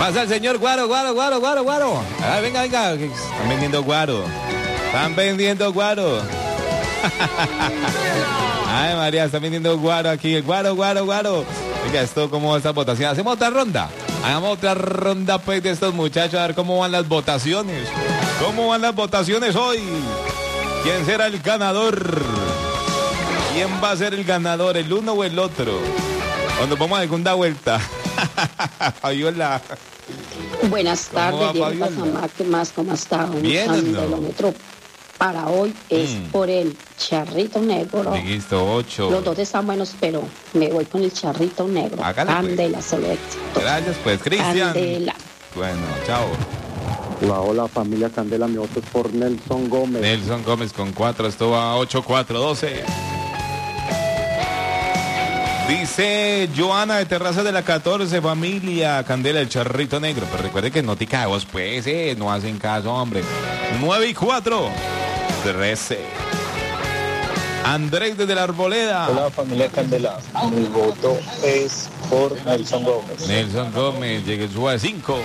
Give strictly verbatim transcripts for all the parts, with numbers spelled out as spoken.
Pasa el señor Guaro, Guaro, Guaro, Guaro, Guaro. Ah, venga, venga. Están vendiendo Guaro. Están vendiendo Guaro. Ay, María, están vendiendo Guaro aquí. Guaro, Guaro, Guaro. Venga, esto, ¿cómo va esta votación? ¿Hacemos otra ronda? Hagamos otra ronda, pues, de estos muchachos. A ver cómo van las votaciones. ¿Cómo van las votaciones hoy? ¿Quién será el ganador? ¿Quién va a ser el ganador? ¿El uno o el otro? Cuando vamos a segunda vuelta. Fabiola. Buenas tardes, Diego Pasamá, ¿qué más? ¿Cómo ha estado? Bien, Un ¿no? kilómetro para hoy es Mm. por el charrito negro. Listo, ocho. Los dos están buenos, pero me voy con el charrito negro. Hágale, pues. Candela, solo éxito. Gracias, pues, Cristian. Candela. Bueno, chao. Hola, hola familia Candela, mi voto es por Nelson Gómez. Nelson Gómez con cuatro, esto va a ocho cuatro doce. Dice Joana de Terraza de la catorce, familia Candela, el charrito negro. Pero recuerde que no te caos, pues, eh, no hacen caso, hombre. nueve y cuatro, trece. Andrés desde la Arboleda. Hola familia Candela, mi voto es por Nelson Gómez. Nelson Gómez, llegue su a cinco.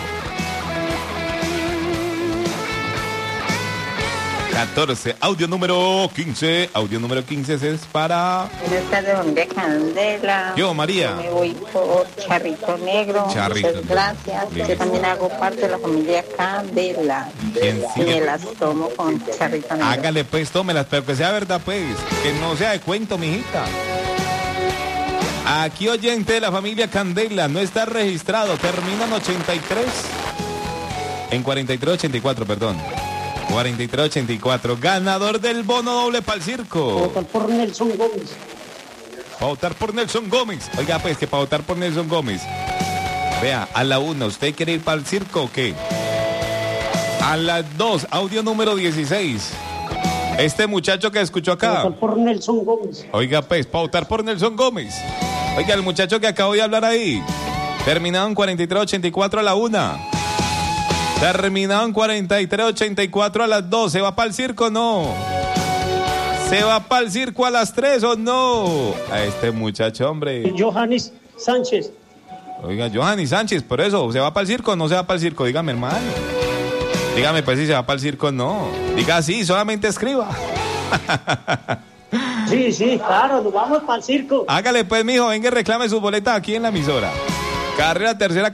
catorce, audio número quince. Audio número quince es para... Buenas tardes, familia Candela. Yo, María. Yo me voy por Charrito Negro. Charrito Muchas Negro. gracias. Listo. Yo también hago parte de la familia Candela. ¿Quién Y sigue? me las tomo con Charrito Negro. Hágale, pues, tómelas, pero que sea verdad, pues. Que no sea de cuento, mijita. Aquí oyente de la familia Candela, no está registrado. Termina en ochenta y tres. En cuarenta y tres ochenta y cuatro, perdón. cuarenta y tres ochenta y cuatro. Ganador del bono doble para el circo. Votar por Nelson Gómez. Para votar por Nelson Gómez. Oiga, pues, que para votar por Nelson Gómez. Vea, a la una, ¿usted quiere ir para el circo o qué? A las dos, audio número dieciséis. Este muchacho que escuchó acá. Votar por Nelson Gómez. Oiga, pues, para votar por Nelson Gómez. Oiga, el muchacho que acabo de hablar ahí. Terminado en cuarenta y tres ochenta y cuatro a la una. Terminado en cuarenta y tres ochenta y cuatro a las dos. ¿Se va para el circo o no? ¿Se va para el circo a las tres o no? A este muchacho, hombre. Johannes Sánchez. Oiga, Johanny Sánchez, por eso, ¿se va para el circo o no se va para el circo? Dígame, hermano. Dígame, pues, si se va para el circo o no. Diga sí, solamente escriba. Sí, sí, claro, nos vamos para el circo. Hágale, pues, mijo, venga y reclame sus boletas aquí en la emisora. Carrera tercera.